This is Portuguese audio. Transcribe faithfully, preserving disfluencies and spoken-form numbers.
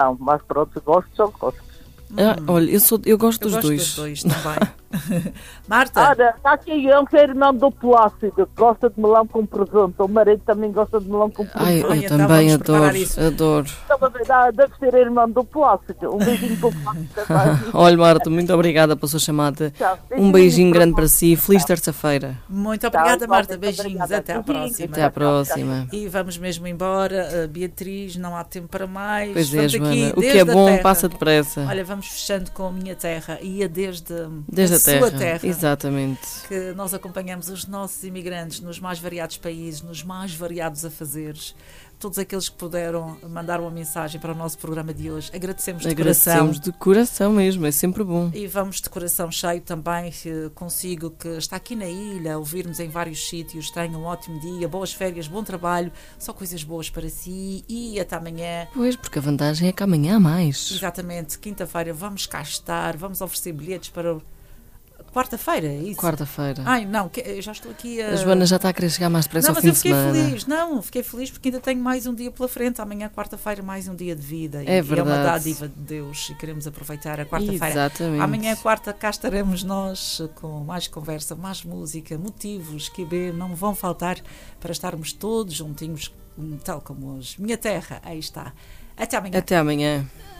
Não, mas pronto, gosto, só gosto. Ah, olha, eu, sou, eu gosto Eu dos gosto dois. dos dois também. Marta, Olha, está aqui um que é irmão do Plácido, que gosta de melão com presunto. O marido também gosta de melão com presunto. Ai, eu Ai, então também vamos preparar adoro, isso. adoro. Então, dá- deve ser irmão do Plácido. Um beijinho para o Plácido também. Olha, Marta, muito obrigada pela sua chamada. Tchau. Um beijinho grande para si. Feliz terça-feira. muito obrigada, Tchau, Marta. muito Beijinhos. obrigada. Até à Beijinhos. próxima. Até à próxima. E vamos mesmo embora. Uh, Beatriz, não há tempo para mais. Pois é, vamos Joana. aqui O que desde é a bom terra. passa depressa. Olha, vamos fechando com a minha terra e a desde, Desde a sua terra. terra. Exatamente. Que nós acompanhamos os nossos imigrantes nos mais variados países, nos mais variados afazeres. Todos aqueles que puderam mandar uma mensagem para o nosso programa de hoje. Agradecemos de coração. Agradecemos de coração mesmo, é sempre bom. E vamos de coração cheio também consigo, que está aqui na ilha, a ouvir-nos em vários sítios. Tenha um ótimo dia, boas férias, bom trabalho, só coisas boas para si e até amanhã. Pois, porque a vantagem é que amanhã há mais. Exatamente, quinta-feira vamos cá estar, vamos oferecer bilhetes para o- quarta-feira, é isso? Quarta-feira. Ai, não, que- eu já estou aqui a... A Joana já está a querer chegar mais depressa Não, ao mas fim eu de fiquei semana. feliz, não, fiquei feliz porque ainda tenho mais um dia pela frente. Amanhã, quarta-feira, mais um dia de vida. É e, verdade. E é uma dádiva de Deus e queremos aproveitar a quarta-feira. Exatamente. Amanhã, quarta, cá estaremos nós com mais conversa, mais música, motivos que bem, não vão faltar para estarmos todos juntinhos, tal como hoje. Minha terra, aí está. Até amanhã. Até amanhã.